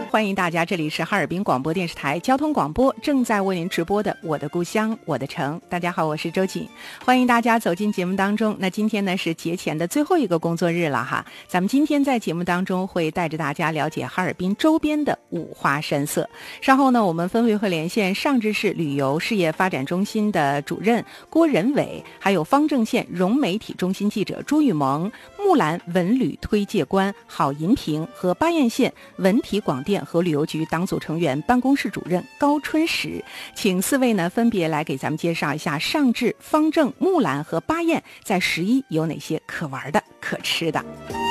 欢迎大家，这里是哈尔滨广播电视台交通广播正在为您直播的我的故乡我的城。大家好，我是周瑾，欢迎大家走进节目当中。那今天呢是节前的最后一个工作日了哈，咱们今天在节目当中会带着大家了解哈尔滨周边的五花山色。稍后呢我们分别会连线上志市旅游事业发展中心的主任郭仁伟，还有方正县融媒体中心记者朱雨萌，木兰文旅推介官郝银平和巴彦县文体广电和旅游局党组成员办公室主任高春石，请四位呢分别来给咱们介绍一下上志、方正、木兰和巴彦在11有哪些可玩的、可吃的。